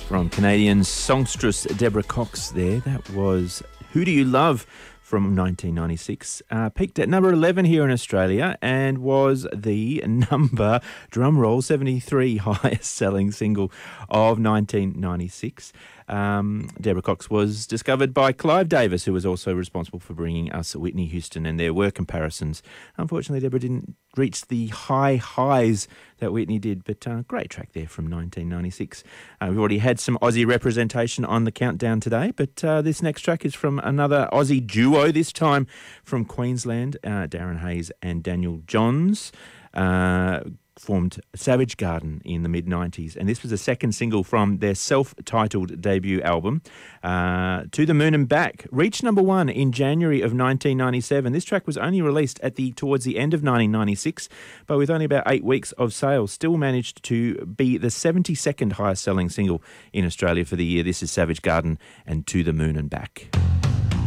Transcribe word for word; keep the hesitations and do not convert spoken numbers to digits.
From Canadian songstress Deborah Cox there. That was Who Do You Love from nineteen ninety-six. Uh, peaked at number eleven here in Australia and was the number, drum roll, seventy-three highest selling single of nineteen ninety-six. Um, Deborah Cox was discovered by Clive Davis, who was also responsible for bringing us Whitney Houston, and there were comparisons. Unfortunately, Deborah didn't reach the high highs that Whitney did, but uh, great track there from nineteen ninety-six. Uh, we've already had some Aussie representation on the countdown today, but uh, this next track is from another Aussie duo, this time from Queensland, uh, Darren Hayes and Daniel Johns. Uh, formed Savage Garden in the mid nineties, and this was the second single from their self-titled debut album, uh, To the Moon and Back. Reached number one in January of nineteen ninety-seven. This track was only released at the towards the end of nineteen ninety-six, but with only about eight weeks of sales, still managed to be the seventy-second highest selling single in Australia for the year. This is Savage Garden and To the Moon and Back.